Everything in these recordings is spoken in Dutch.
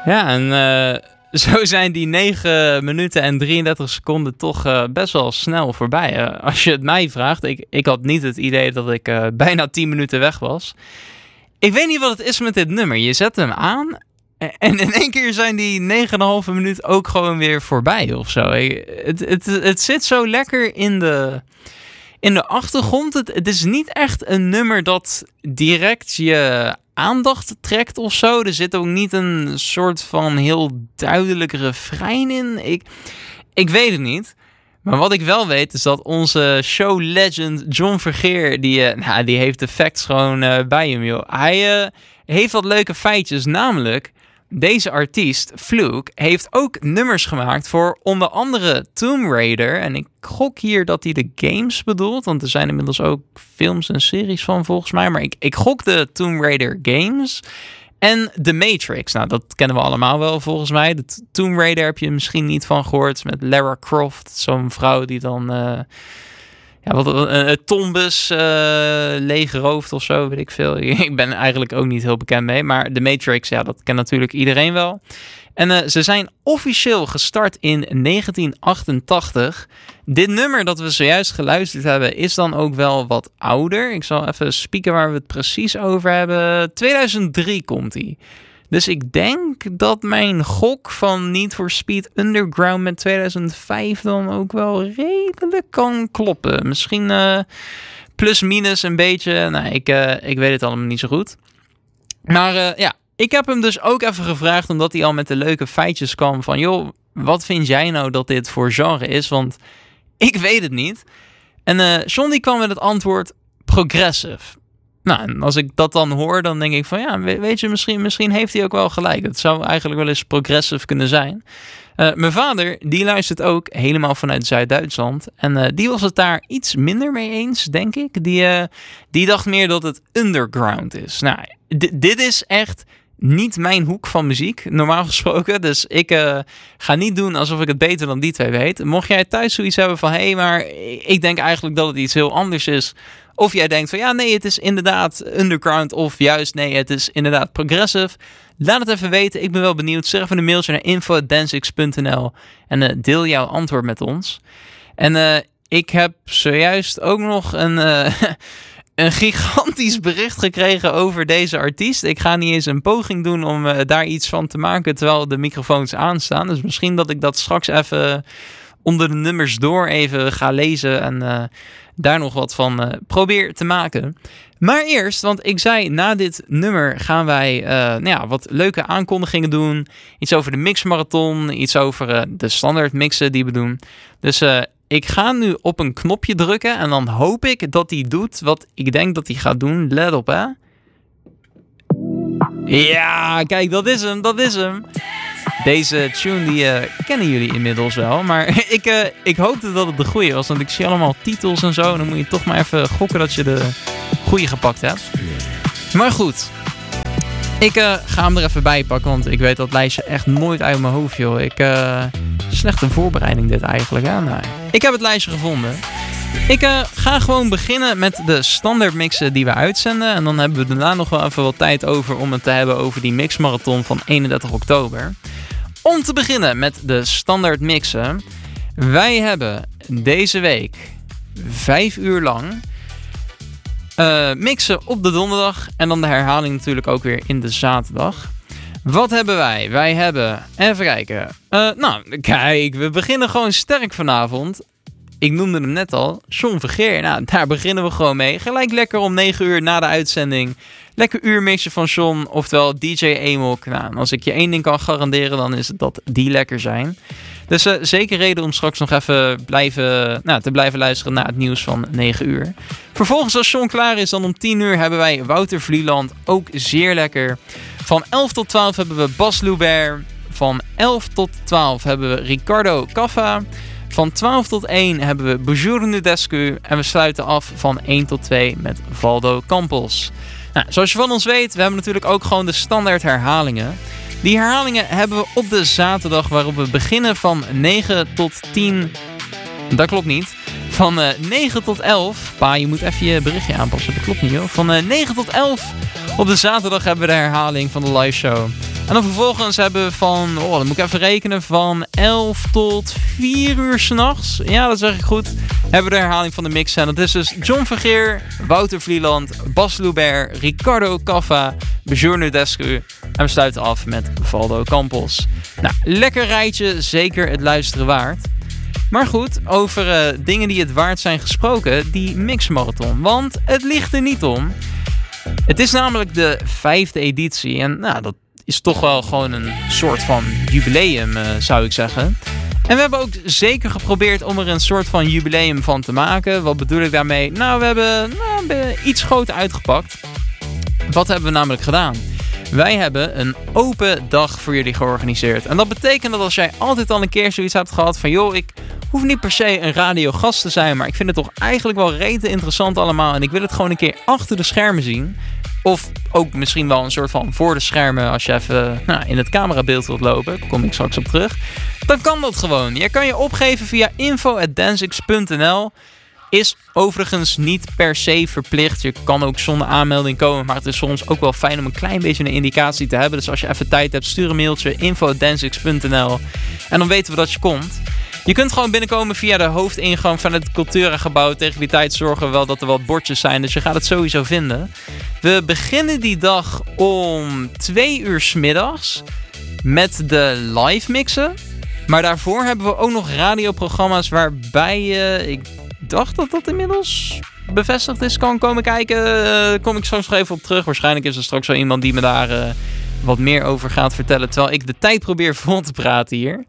Ja, en zo zijn die 9 minuten en 33 seconden toch best wel snel voorbij. Als je het mij vraagt, ik had niet het idee dat ik bijna 10 minuten weg was. Ik weet niet wat het is met dit nummer. Je zet hem aan en in één keer zijn die 9,5 minuut ook gewoon weer voorbij of zo. Het zit zo lekker in de achtergrond. Het is niet echt een nummer dat direct je aandacht trekt of zo. Er zit ook niet een soort van heel duidelijk refrein in. Ik weet het niet. Maar wat ik wel weet is dat onze show legend John Vergeer, die heeft de facts gewoon bij hem, joh. Hij heeft wat leuke feitjes, namelijk deze artiest, Fluke, heeft ook nummers gemaakt voor onder andere Tomb Raider. En ik gok hier dat hij de games bedoelt, want er zijn inmiddels ook films en series van volgens mij. Maar ik gok de Tomb Raider games en The Matrix. Nou, dat kennen we allemaal wel volgens mij. De Tomb Raider heb je misschien niet van gehoord, met Lara Croft, zo'n vrouw die dan een tombus leegrooft of zo, weet ik veel. Ik ben eigenlijk ook niet heel bekend mee. Maar The Matrix, ja, dat kent natuurlijk iedereen wel. En ze zijn officieel gestart in 1988. Dit nummer dat we zojuist geluisterd hebben is dan ook wel wat ouder. Ik zal even spieken waar we het precies over hebben. 2003 komt hij. Dus ik denk dat mijn gok van Need for Speed Underground met 2005 dan ook wel redelijk kan kloppen. Misschien plus minus een beetje. Nou, ik weet het allemaal niet zo goed. Maar ik heb hem dus ook even gevraagd, omdat hij al met de leuke feitjes kwam van, joh, wat vind jij nou dat dit voor genre is? Want ik weet het niet. En John die kwam met het antwoord progressive. Nou, en als ik dat dan hoor, dan denk ik van ja, weet je, misschien heeft hij ook wel gelijk. Het zou eigenlijk wel eens progressive kunnen zijn. Mijn vader, die luistert ook helemaal vanuit Zuid-Duitsland. En die was het daar iets minder mee eens, denk ik. Die dacht meer dat het underground is. Nou, dit is echt niet mijn hoek van muziek, normaal gesproken. Dus ik ga niet doen alsof ik het beter dan die twee weet. Mocht jij thuis zoiets hebben van, hé, maar ik denk eigenlijk dat het iets heel anders is. Of jij denkt van, ja, nee, het is inderdaad underground. Of juist, nee, het is inderdaad progressive. Laat het even weten. Ik ben wel benieuwd. Stuur even een mailtje naar info@dancix.nl en deel jouw antwoord met ons. En ik heb zojuist ook nog een gigantisch bericht gekregen over deze artiest. Ik ga niet eens een poging doen om daar iets van te maken terwijl de microfoons aanstaan. Dus misschien dat ik dat straks even onder de nummers door even ga lezen en daar nog wat van probeer te maken. Maar eerst, want ik zei, na dit nummer gaan wij wat leuke aankondigingen doen. Iets over de mixmarathon, iets over de standaard mixen die we doen. Dus ik ga nu op een knopje drukken en dan hoop ik dat hij doet wat ik denk dat hij gaat doen. Let op, hè. Ja, kijk, dat is hem. Deze tune die kennen jullie inmiddels wel. Maar ik hoopte dat het de goede was. Want ik zie allemaal titels en zo. En dan moet je toch maar even gokken dat je de goede gepakt hebt. Maar goed. Ik ga hem er even bij pakken. Want ik weet dat lijstje echt nooit uit mijn hoofd, joh. Slechte voorbereiding dit eigenlijk, hè? Nou, ik heb het lijstje gevonden. Ik ga gewoon beginnen met de standaard mixen die we uitzenden. En dan hebben we daarna nog wel even wat tijd over om het te hebben over die mixmarathon van 31 oktober. Om te beginnen met de standaard mixen. Wij hebben deze week 5 uur lang mixen op de donderdag. En dan de herhaling natuurlijk ook weer in de zaterdag. Wat hebben wij? Wij hebben, even kijken. Kijk, we beginnen gewoon sterk vanavond. Ik noemde hem net al, John Vergeer. Nou, daar beginnen we gewoon mee. Gelijk lekker om 9 uur na de uitzending. Lekker uurmixen van John, oftewel DJ Amok. Nou, en als ik je één ding kan garanderen, dan is het dat die lekker zijn. Dus zeker reden om straks nog even te blijven luisteren naar het nieuws van 9 uur. Vervolgens, als John klaar is, dan om 10 uur hebben wij Wouter Vlieland. Ook zeer lekker. Van 11 tot 12 hebben we Bas Loubert. Van 11 tot 12 hebben we Ricardo Caffa. Van 12 tot 1 hebben we Bonjour Nudescu. En we sluiten af van 1 tot 2 met Valdo Campos. Nou, zoals je van ons weet, we hebben natuurlijk ook gewoon de standaard herhalingen. Die herhalingen hebben we op de zaterdag, waarop we beginnen van 9 tot 10. Dat klopt niet. Van 9 tot 11. Pa, je moet even je berichtje aanpassen. Dat klopt niet, joh. Van 9 tot 11 op de zaterdag hebben we de herhaling van de live show. En dan vervolgens hebben we van, dan moet ik even rekenen, van 11 tot 4 uur 's nachts. Ja, dat zeg ik goed. Hebben we de herhaling van de mix. En dat is dus John Vergeer, Wouter Vlieland, Bas Loubert, Ricardo Caffa, Björn Udescu. En we sluiten af met Valdo Campos. Nou, lekker rijtje, zeker het luisteren waard. Maar goed, over dingen die het waard zijn gesproken, die mixmarathon. Want het ligt er niet om. Het is namelijk de 5e editie. En nou, dat is toch wel gewoon een soort van jubileum, zou ik zeggen. En we hebben ook zeker geprobeerd om er een soort van jubileum van te maken. Wat bedoel ik daarmee? Nou, we hebben iets groter uitgepakt. Wat hebben we namelijk gedaan? Wij hebben een open dag voor jullie georganiseerd. En dat betekent dat als jij altijd al een keer zoiets hebt gehad van, joh, ik hoef niet per se een radiogast te zijn, maar ik vind het toch eigenlijk wel rete interessant allemaal en ik wil het gewoon een keer achter de schermen zien. Of ook misschien wel een soort van voor de schermen als je even in het camerabeeld wilt lopen. Daar kom ik straks op terug. Dan kan dat gewoon. Je kan je opgeven via info@dancix.nl. Is overigens niet per se verplicht. Je kan ook zonder aanmelding komen. Maar het is soms ook wel fijn om een klein beetje een indicatie te hebben. Dus als je even tijd hebt, stuur een mailtje. info@dancix.nl. En dan weten we dat je komt. Je kunt gewoon binnenkomen via de hoofdingang van het Cultura-gebouw. Tegen die tijd zorgen we wel dat er wat bordjes zijn. Dus je gaat het sowieso vinden. We beginnen die dag om 2 uur 's middags met de live mixen. Maar daarvoor hebben we ook nog radioprogramma's waarbij je... ik dacht dat dat inmiddels bevestigd is, kan komen kijken. Kom ik straks nog even op terug. Waarschijnlijk is er straks wel iemand die me daar wat meer over gaat vertellen. Terwijl ik de tijd probeer vol te praten hier.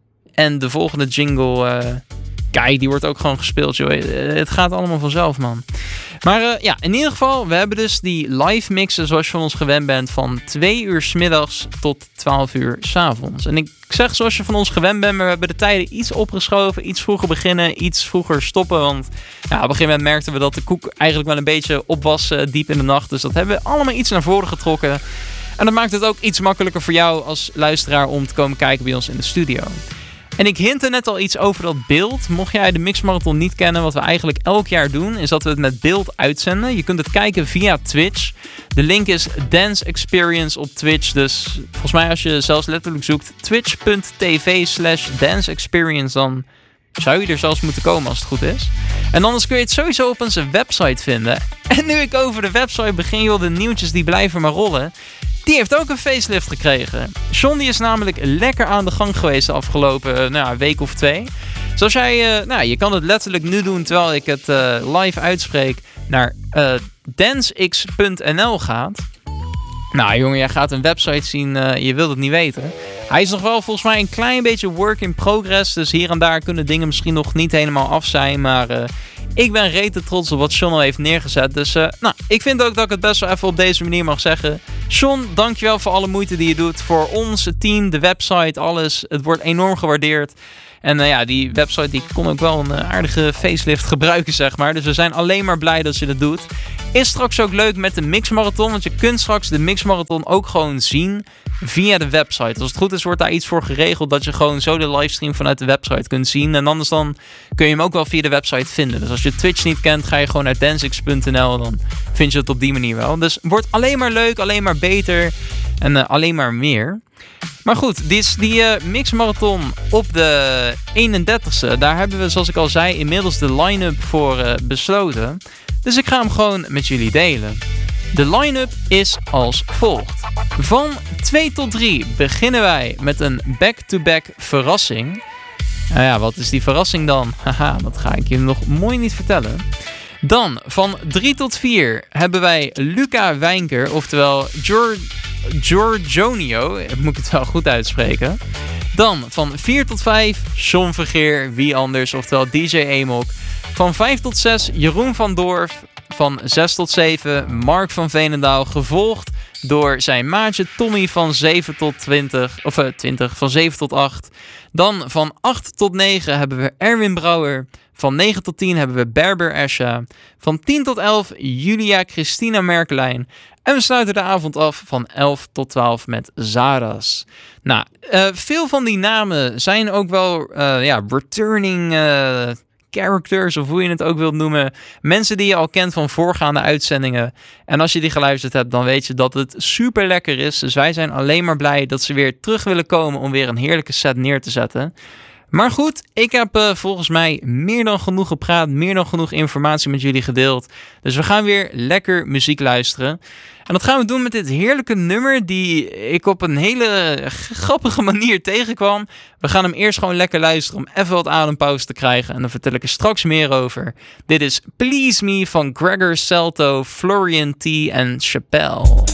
En de volgende jingle, kijk, die wordt ook gewoon gespeeld, joh. Het gaat allemaal vanzelf, man. Maar in ieder geval, we hebben dus die live mixen zoals je van ons gewend bent van 2 uur 's middags tot 12 uur 's avonds. En ik zeg zoals je van ons gewend bent, maar we hebben de tijden iets opgeschoven, iets vroeger beginnen, iets vroeger stoppen. Want op een gegeven moment merkten we dat de koek eigenlijk wel een beetje op was diep in de nacht. Dus dat hebben we allemaal iets naar voren getrokken. En dat maakt het ook iets makkelijker voor jou als luisteraar om te komen kijken bij ons in de studio. En ik hintte net al iets over dat beeld. Mocht jij de Mixmarathon niet kennen, wat we eigenlijk elk jaar doen, is dat we het met beeld uitzenden. Je kunt het kijken via Twitch. De link is Dance Experience op Twitch. Dus volgens mij als je zelfs letterlijk zoekt twitch.tv/Dance Experience, dan zou je er zelfs moeten komen als het goed is. En anders kun je het sowieso op onze website vinden. En nu ik over de website begin, joh, de nieuwtjes die blijven maar rollen. Die heeft ook een facelift gekregen. John die is namelijk lekker aan de gang geweest de afgelopen week of 2. Zoals jij, je kan het letterlijk nu doen terwijl ik het live uitspreek, naar dancix.nl gaat. Nou jongen, jij gaat een website zien, je wilt het niet weten. Hij is nog wel volgens mij een klein beetje work in progress. Dus hier en daar kunnen dingen misschien nog niet helemaal af zijn. Maar ik ben rete trots op wat John al heeft neergezet. Dus ik vind ook dat ik het best wel even op deze manier mag zeggen. John, dankjewel voor alle moeite die je doet. Voor ons, het team, de website, alles. Het wordt enorm gewaardeerd. En die website die kon ook wel een aardige facelift gebruiken, zeg maar. Dus we zijn alleen maar blij dat je dat doet. Is straks ook leuk met de Mixmarathon. Want je kunt straks de Mixmarathon ook gewoon zien via de website. Als het goed is, wordt daar iets voor geregeld dat je gewoon zo de livestream vanuit de website kunt zien. En anders dan kun je hem ook wel via de website vinden. Dus als je Twitch niet kent, ga je gewoon naar dancix.nl. Dan vind je het op die manier wel. Dus wordt alleen maar leuk, alleen maar beter en alleen maar meer. Maar goed, die Mixmarathon op de 31ste, daar hebben we, zoals ik al zei, inmiddels de line-up voor besloten. Dus ik ga hem gewoon met jullie delen. De line-up is als volgt. Van 2 tot 3 beginnen wij met een back-to-back verrassing. Nou ja, wat is die verrassing dan? Haha, dat ga ik je nog mooi niet vertellen. Dan van 3 tot 4 hebben wij Luca Wijnker, oftewel Giorgionio, moet ik het wel goed uitspreken. Dan van 4 tot 5 John Vergeer, wie anders, oftewel DJ Amok. Van 5 tot 6 Jeroen van Dorf. Van 6 tot 7 Mark van Veenendaal, gevolgd door zijn maatje Tommy van 7 tot 20, van 7 tot 8. Dan van 8 tot 9 hebben we Erwin Brouwer. Van 9 tot 10 hebben we Berber Escha. Van 10 tot 11 Julia Christina Merkelijn. En we sluiten de avond af van 11 tot 12 met Zaras. Nou, veel van die namen zijn ook wel returning characters, of hoe je het ook wilt noemen. Mensen die je al kent van voorgaande uitzendingen. En als je die geluisterd hebt, dan weet je dat het super lekker is. Dus wij zijn alleen maar blij dat ze weer terug willen komen om weer een heerlijke set neer te zetten. Maar goed, ik heb volgens mij meer dan genoeg gepraat, meer dan genoeg informatie met jullie gedeeld. Dus we gaan weer lekker muziek luisteren. En dat gaan we doen met dit heerlijke nummer die ik op een hele grappige manier tegenkwam. We gaan hem eerst gewoon lekker luisteren om even wat adempauze te krijgen. En dan vertel ik er straks meer over. Dit is Please Me van Gregor Salto, Florian T. en Chappelle.